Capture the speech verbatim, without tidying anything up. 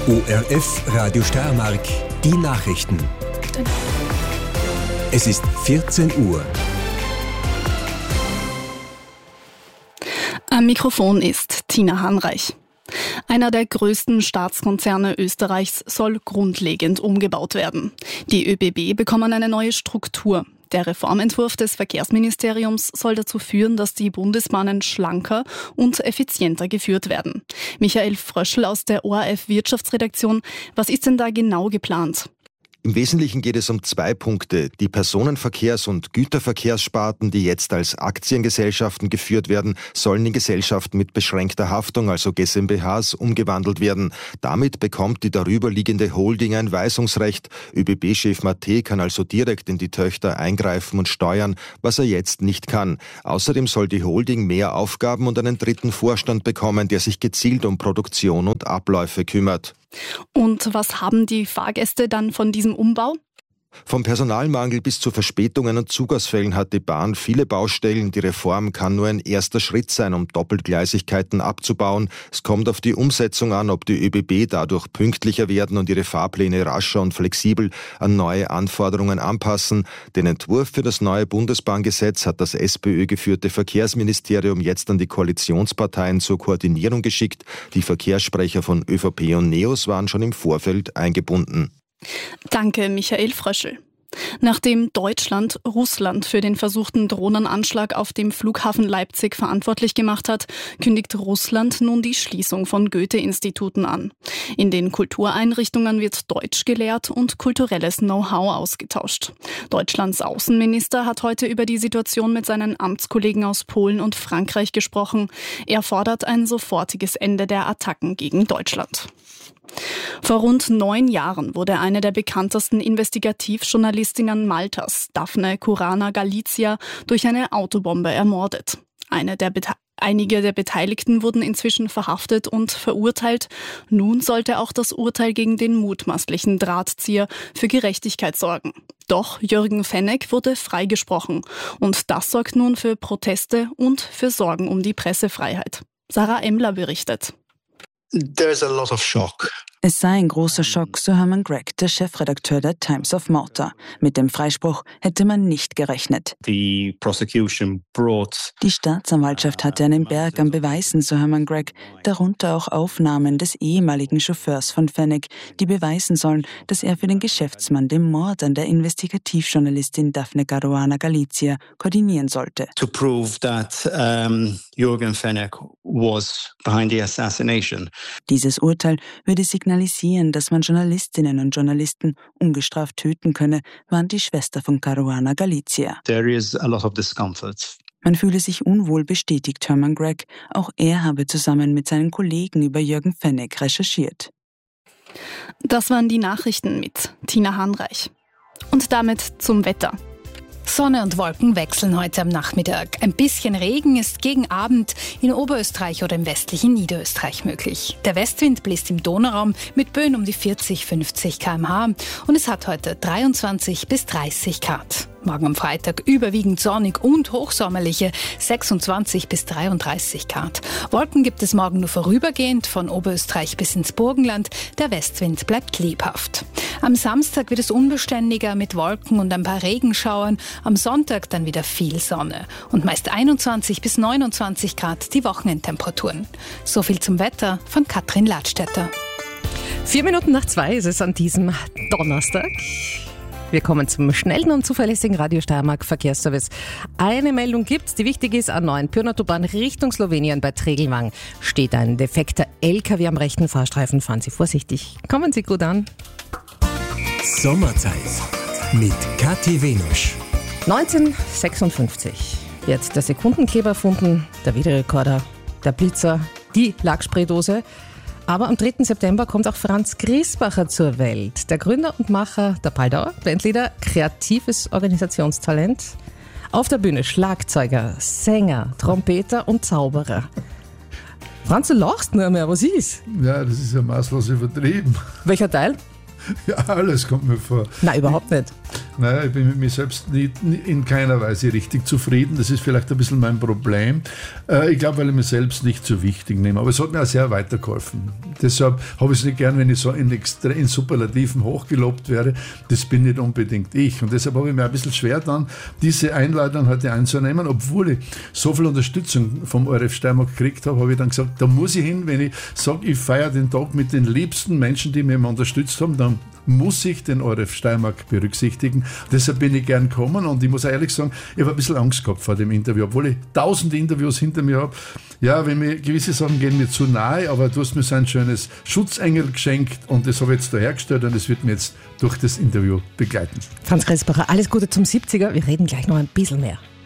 O R F Radio Steiermark, die Nachrichten. Es ist vierzehn Uhr. Am Mikrofon ist Tina Hanreich. Einer der größten Staatskonzerne Österreichs soll grundlegend umgebaut werden. Die ÖBB bekommen eine neue Struktur. Der Reformentwurf des Verkehrsministeriums soll dazu führen, dass die Bundesbahnen schlanker und effizienter geführt werden. Michael Fröschl aus der O R F Wirtschaftsredaktion, was ist denn da genau geplant? Im Wesentlichen geht es um zwei Punkte. Die Personenverkehrs- und Güterverkehrssparten, die jetzt als Aktiengesellschaften geführt werden, sollen in Gesellschaften mit beschränkter Haftung, also GmbHs, umgewandelt werden. Damit bekommt die darüberliegende Holding ein Weisungsrecht. ÖBB-Chef Maté kann also direkt in die Töchter eingreifen und steuern, was er jetzt nicht kann. Außerdem soll die Holding mehr Aufgaben und einen dritten Vorstand bekommen, der sich gezielt um Produktion und Abläufe kümmert. Und was haben die Fahrgäste dann von diesem Umbau? Vom Personalmangel bis zu Verspätungen und Zugausfällen hat die Bahn viele Baustellen. Die Reform kann nur ein erster Schritt sein, um Doppelgleisigkeiten abzubauen. Es kommt auf die Umsetzung an, ob die ÖBB dadurch pünktlicher werden und ihre Fahrpläne rascher und flexibel an neue Anforderungen anpassen. Den Entwurf für das neue Bundesbahngesetz hat das SPÖ-geführte Verkehrsministerium jetzt an die Koalitionsparteien zur Koordinierung geschickt. Die Verkehrssprecher von ÖVP und NEOS waren schon im Vorfeld eingebunden. Danke, Michael Fröschl. Nachdem Deutschland Russland für den versuchten Drohnenanschlag auf dem Flughafen Leipzig verantwortlich gemacht hat, kündigt Russland nun die Schließung von Goethe-Instituten an. In den Kultureinrichtungen wird Deutsch gelehrt und kulturelles Know-how ausgetauscht. Deutschlands Außenminister hat heute über die Situation mit seinen Amtskollegen aus Polen und Frankreich gesprochen. Er fordert ein sofortiges Ende der Attacken gegen Deutschland. Vor rund neun Jahren wurde eine der bekanntesten Investigativjournalistinnen Maltas, Daphne Caruana Galizia, durch eine Autobombe ermordet. Eine der Bete- Einige der Beteiligten wurden inzwischen verhaftet und verurteilt. Nun sollte auch das Urteil gegen den mutmaßlichen Drahtzieher für Gerechtigkeit sorgen. Doch Jürgen Fenech wurde freigesprochen. Und das sorgt nun für Proteste und für Sorgen um die Pressefreiheit. Sarah Emmler berichtet. There's a lot of shock. Es sei ein großer Schock, so Herman Gregg, der Chefredakteur der Times of Malta. Mit dem Freispruch hätte man nicht gerechnet. The prosecution brought Die Staatsanwaltschaft hatte einen Berg an Beweisen, so Herman Gregg, darunter auch Aufnahmen des ehemaligen Chauffeurs von Fenech, die beweisen sollen, dass er für den Geschäftsmann den Mord an der Investigativjournalistin Daphne Caruana Galizia koordinieren sollte. to prove that um, Jürgen Fenech was behind the assassination. Dieses Urteil würde signalisieren, dass man Journalistinnen und Journalisten ungestraft töten könne, warnt die Schwester von Caruana Galizia. There is a lot of discomfort. Man fühle sich unwohl, bestätigt Herman Gregg. Auch er habe zusammen mit seinen Kollegen über Jürgen Fenech recherchiert. Das waren die Nachrichten mit Tina Hanreich. Und damit zum Wetter. Sonne und Wolken wechseln heute am Nachmittag. Ein bisschen Regen ist gegen Abend in Oberösterreich oder im westlichen Niederösterreich möglich. Der Westwind bläst im Donauraum mit Böen um die vierzig, fünfzig Kilometer pro Stunde und es hat heute dreiundzwanzig bis dreißig Grad. Morgen am Freitag überwiegend sonnig und hochsommerliche sechsundzwanzig bis dreiunddreißig Grad. Wolken gibt es morgen nur vorübergehend von Oberösterreich bis ins Burgenland. Der Westwind bleibt lebhaft. Am Samstag wird es unbeständiger mit Wolken und ein paar Regenschauern. Am Sonntag dann wieder viel Sonne und meist einundzwanzig bis neunundzwanzig Grad die Wochenendtemperaturen. So viel zum Wetter von Katrin Ladstätter. Vier Minuten nach zwei ist es an diesem Donnerstag. Wir kommen zum schnellen und zuverlässigen Radio Steiermark Verkehrsservice. Eine Meldung gibt's, die wichtig ist. A neun Pirnautobahn Richtung Slowenien bei Tregelwang steht ein defekter L K W am rechten Fahrstreifen. Fahren Sie vorsichtig. Kommen Sie gut an. Sommerzeit mit Kathi Venusch. neunzehnhundertsechsundfünfzig wird der Sekundenkleber erfunden, der Videorekorder, der Blitzer, die Lackspraydose. Aber am dritten September kommt auch Franz Griesbacher zur Welt. Der Gründer und Macher der Paldauer, Bandleader, kreatives Organisationstalent. Auf der Bühne Schlagzeuger, Sänger, Trompeter und Zauberer. Franz, du lachst nur mehr, was ist? Ja, das ist ja maßlos übertrieben. Welcher Teil? Ja, alles kommt mir vor. Nein, überhaupt nicht. Naja, ich bin mit mir selbst nie, nie, in keiner Weise richtig zufrieden. Das ist vielleicht ein bisschen mein Problem. Äh, ich glaube, weil ich mich selbst nicht so wichtig nehme. Aber es hat mir auch sehr weitergeholfen. Deshalb habe ich es nicht gern, wenn ich so in, extra, in Superlativen hochgelobt werde. Das bin nicht unbedingt ich. Und deshalb habe ich mir ein bisschen schwer dann, diese Einladung heute einzunehmen. Obwohl ich so viel Unterstützung vom O R F Steiermark gekriegt habe, habe ich dann gesagt, da muss ich hin, wenn ich sage, ich feiere den Tag mit den liebsten Menschen, die mich immer unterstützt haben, dann muss ich den O R F Steiermark berücksichtigen. Deshalb bin ich gern gekommen und ich muss ehrlich sagen, ich habe ein bisschen Angst gehabt vor dem Interview, obwohl ich tausend Interviews hinter mir habe. Ja, wenn mir gewisse Sachen gehen mir zu nahe, aber du hast mir so ein schönes Schutzengel geschenkt und das habe ich jetzt da hergestellt und das wird mir jetzt durch das Interview begleiten. Franz Griesbacher, alles Gute zum siebziger. Wir reden gleich noch ein bisschen mehr.